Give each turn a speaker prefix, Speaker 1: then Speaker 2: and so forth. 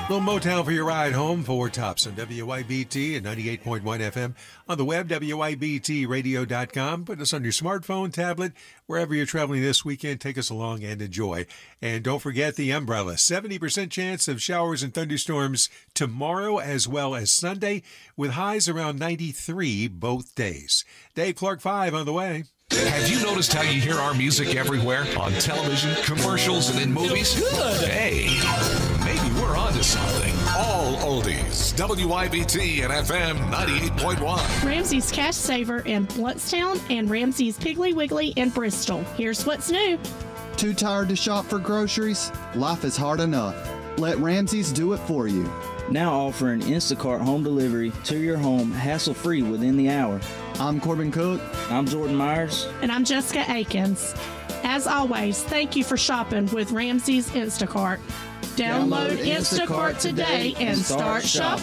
Speaker 1: Little Motown for your ride home for Tops on WYBT and 98.1 FM. On the web, WYBTradio.com. Put us on your smartphone, tablet, wherever you're traveling this weekend. Take us along and enjoy. And don't forget the umbrella. 70% chance of showers and thunderstorms tomorrow as well as Sunday, with highs around 93 both days. Dave Clark 5 on the way.
Speaker 2: Have you noticed how you hear our music everywhere? On television, commercials, and in movies? Good. Hey, maybe we're onto something. All oldies. WYBT and FM 98.1.
Speaker 3: Ramsey's Cash Saver in Bluntstown and Ramsey's Piggly Wiggly in Bristol. Here's what's new.
Speaker 4: Too tired to shop for groceries? Life is hard enough. Let Ramsey's do it for you.
Speaker 5: Now offering Instacart home delivery to your home hassle-free within the hour.
Speaker 4: I'm Corbin Cook.
Speaker 5: I'm Jordan Myers.
Speaker 3: And I'm Jessica Akins. As always, thank you for shopping with Ramsey's Instacart. Download Instacart today and start shopping.